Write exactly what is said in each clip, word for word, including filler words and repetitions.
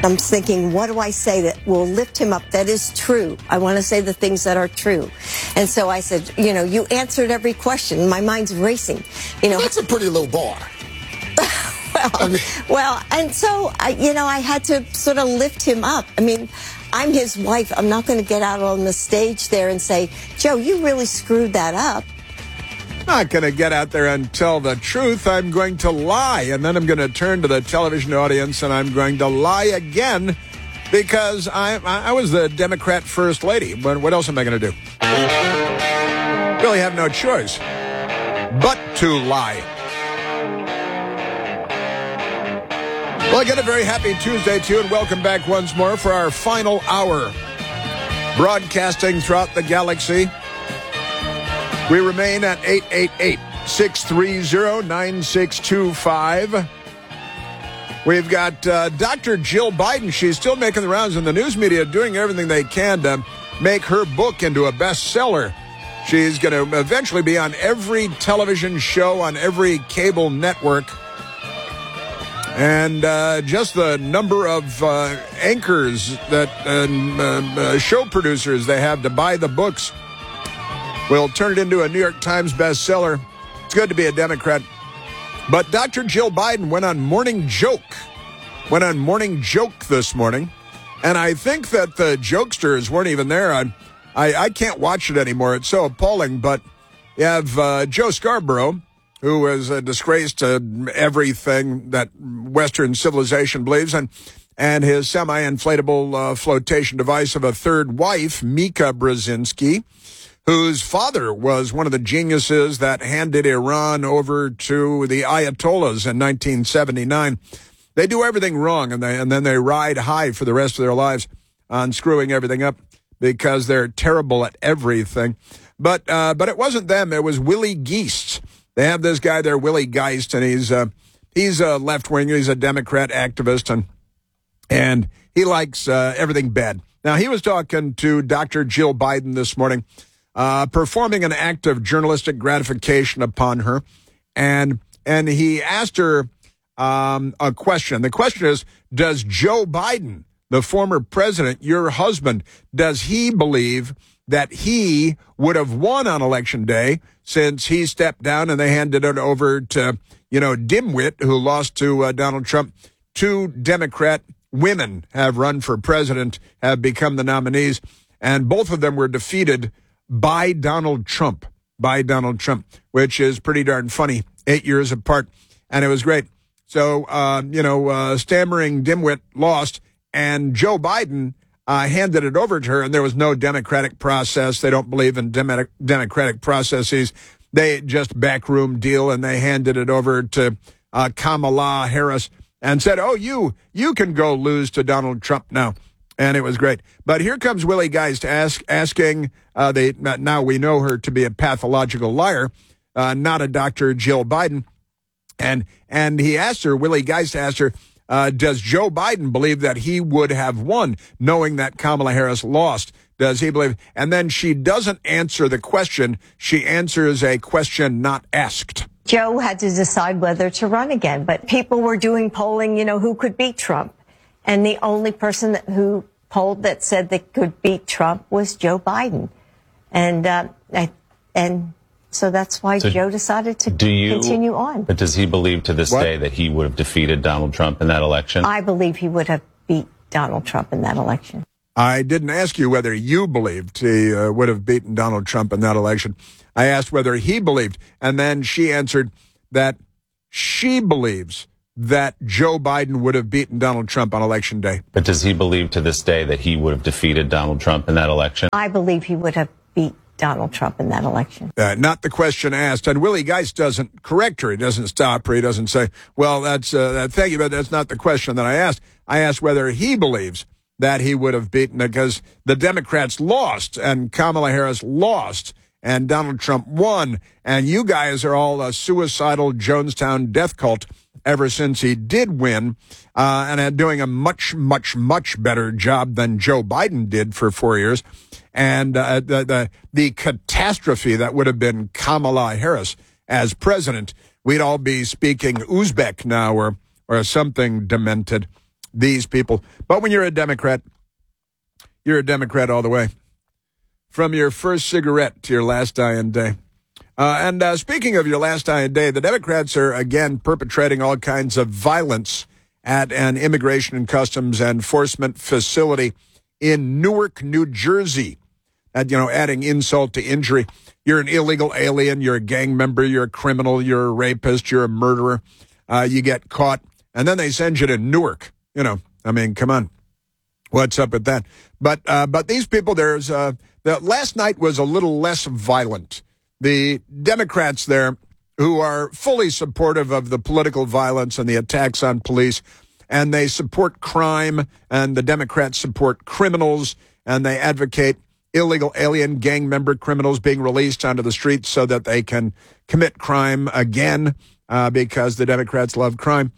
I'm thinking, what do I say that will lift him up? That is true. I want to say the things that are true. And so I said, you know, you answered every question. My mind's racing. You know, that's a pretty low bar. well, I mean, well, and so, I, you know, I had to sort of lift him up. I mean, I'm his wife. I'm not going to get out on the stage there and say, Joe, you really screwed that up. Not going to get out there and tell the truth. I'm going to lie, and then I'm going to turn to the television audience, and I'm going to lie again because I I was the Democrat first lady. But what else am I going to do? Really have no choice but to lie. Well, again, a very happy Tuesday to you, and welcome back once more for our final hour broadcasting throughout the galaxy. We remain at eight eight eight, six three zero, nine six two five. We've got uh, Doctor Jill Biden. She's still making the rounds in the news media, doing everything they can to make her book into a bestseller. She's going to eventually be on every television show, on every cable network. And uh, just the number of uh, anchors that uh, uh, show producers they have to buy the books will turn it into a New York Times bestseller. It's good to be a Democrat. But Doctor Jill Biden went on Morning Joke, went on Morning Joke this morning. And I think that the jokesters weren't even there. I, I, I can't watch it anymore. It's so appalling. But you have uh, Joe Scarborough, who is a disgrace to everything that Western civilization believes, and, and his semi-inflatable uh, flotation device of a third wife, Mika Brzezinski, whose father was one of the geniuses that handed Iran over to the Ayatollahs in nineteen seventy-nine. They do everything wrong, and, they, and then they ride high for the rest of their lives on screwing everything up because they're terrible at everything. But uh, but it wasn't them. It was Willie Geist. They have this guy there, Willie Geist, and he's uh, he's a left-winger. He's a Democrat activist, and and he likes uh, everything bad. Now, he was talking to Doctor Jill Biden this morning, Uh, performing an act of journalistic gratification upon her, and and he asked her um, a question. The question is, does Joe Biden, the former president, your husband, does he believe that he would have won on Election Day since he stepped down and they handed it over to, you know, Dimwit, who lost to uh, Donald Trump? Two Democrat women have run for president, have become the nominees, and both of them were defeated by Donald Trump, by Donald Trump, which is pretty darn funny, eight years apart, and it was great. So, uh, you know, uh, stammering Dimwit lost, and Joe Biden uh, handed it over to her, and there was no democratic process. They don't believe in dem- democratic processes. They just backroom deal, and they handed it over to uh, Kamala Harris and said, oh, you, you can go lose to Donald Trump now. And it was great. But here comes Willie Geist ask, asking, uh, they, now we know her to be a pathological liar, uh, not a Doctor Jill Biden. And and he asked her, Willie Geist asked her, uh, does Joe Biden believe that he would have won, knowing that Kamala Harris lost? Does he believe? And then she doesn't answer the question. She answers a question not asked. Joe had to decide whether to run again, but people were doing polling, you know, who could beat Trump. And the only person that, who polled that said they could beat Trump was Joe Biden. And uh, I, and so that's why so Joe decided to do you, continue on. But does he believe to this what? day that he would have defeated Donald Trump in that election? I believe he would have beat Donald Trump in that election. I didn't ask you whether you believed he uh, would have beaten Donald Trump in that election. I asked whether he believed. And then she answered that she believes that Joe Biden would have beaten Donald Trump on Election Day. But does he believe to this day that he would have defeated Donald Trump in that election? I believe he would have beat Donald Trump in that election. Uh, not the question asked. And Willie Geist doesn't correct her. He doesn't stop her. He doesn't say, well, that's, uh, that, thank you, but that's not the question that I asked. I asked whether he believes that he would have beaten it because the Democrats lost and Kamala Harris lost and Donald Trump won. And you guys are all a suicidal Jonestown death cult ever since he did win, uh, and doing a much, much, much better job than Joe Biden did for four years. And uh, the, the the catastrophe that would have been Kamala Harris as president, we'd all be speaking Uzbek now or or something demented. these people. But when you're a Democrat, you're a Democrat all the way, from your first cigarette to your last dying day. Uh, and uh, speaking of your last dying day, the Democrats are again perpetrating all kinds of violence at an immigration and customs enforcement facility in Newark, New Jersey. And, you know, adding insult to injury. You're an illegal alien. You're a gang member. You're a criminal. You're a rapist. You're a murderer. Uh, you get caught, and then they send you to Newark. You know, I mean, come on. What's up with that? But uh, but these people, there's uh, the last night was a little less violent. The Democrats there, who are fully supportive of the political violence and the attacks on police, and they support crime, and the Democrats support criminals, and they advocate illegal alien gang member criminals being released onto the streets so that they can commit crime again, uh, because the Democrats love crime,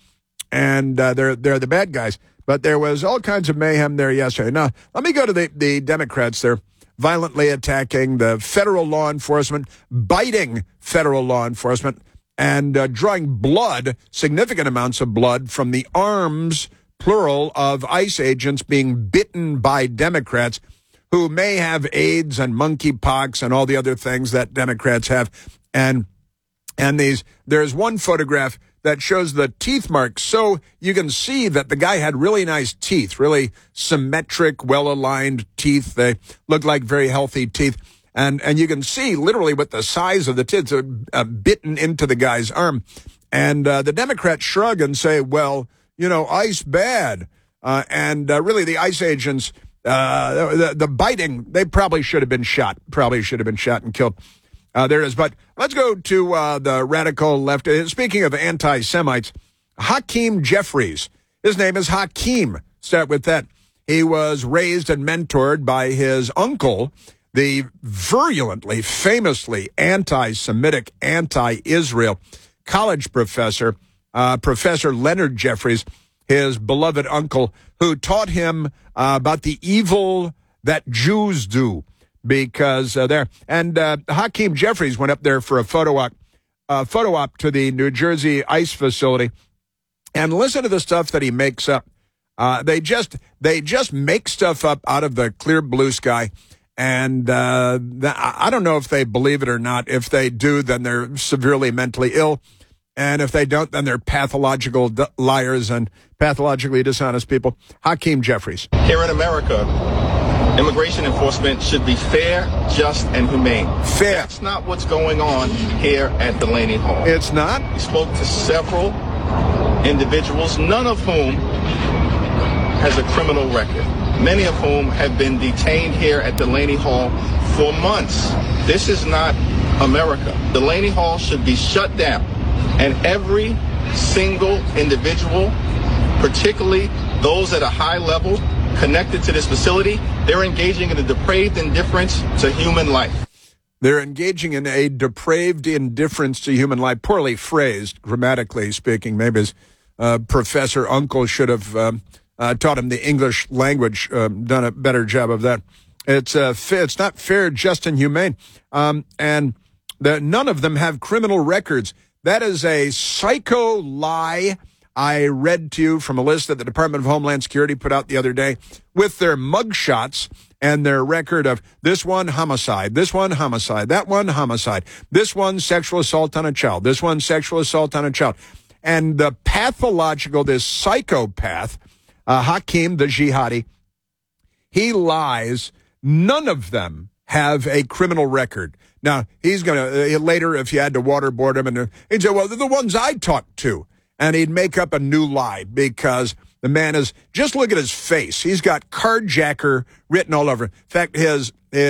and uh, they're they're the bad guys. But there was all kinds of mayhem there yesterday. Now, let me go to the, the Democrats there, violently attacking the federal law enforcement, biting federal law enforcement, and uh, drawing blood, significant amounts of blood, from the arms, plural, of ICE agents being bitten by Democrats who may have AIDS and monkeypox and all the other things that Democrats have. And and these there's one photograph that shows the teeth marks, so you can see that the guy had really nice teeth, really symmetric, well-aligned teeth. They look like very healthy teeth. And and you can see literally with the size of the teeth uh, uh, bitten into the guy's arm. And uh, the Democrats shrug and say, well, you know, ICE bad. Uh, and uh, really the ICE agents, uh, the, the biting, they probably should have been shot, probably should have been shot and killed. Uh, there is. But let's go to uh, the radical left. Speaking of anti-Semites, Hakeem Jeffries. His name is Hakeem. Start with that. He was raised and mentored by his uncle, the virulently, famously anti-Semitic, anti-Israel college professor, uh, Professor Leonard Jeffries, his beloved uncle, who taught him uh, about the evil that Jews do. Because uh, there, and uh, Hakeem Jeffries went up there for a photo op, uh, photo op to the New Jersey ICE facility, and listen to the stuff that he makes up. Uh, they just they just make stuff up out of the clear blue sky, and uh, th- I don't know if they believe it or not. If they do, then they're severely mentally ill, and if they don't, then they're pathological d- liars and pathologically dishonest people. Hakeem Jeffries. Here in America, immigration enforcement should be fair, just, and humane. Fair. That's not what's going on here at Delaney Hall. It's not? We spoke to several individuals, none of whom has a criminal record. Many of whom have been detained here at Delaney Hall for months. This is not America. Delaney Hall should be shut down, and every single individual, particularly those at a high level connected to this facility, they're engaging in a depraved indifference to human life. They're engaging in a depraved indifference to human life, poorly phrased, grammatically speaking. Maybe his uh, professor uncle should have um, uh, taught him the English language, um, done a better job of that. It's uh, fa- it's not fair, just, and humane. Um, and the, none of them have criminal records. That is a psycho lie. I read to you from a list that the Department of Homeland Security put out the other day with their mugshots and their record of this one homicide, this one homicide, that one homicide, this one sexual assault on a child, this one sexual assault on a child. And the pathological, this psychopath, uh, Hakeem the Jihadi, he lies. None of them have a criminal record. Now, he's going to, uh, later, if you had to waterboard him, and uh, he'd say, well, they're the ones I talked to. And he'd make up a new lie because the man is, just look at his face. He's got carjacker written all over. In fact, his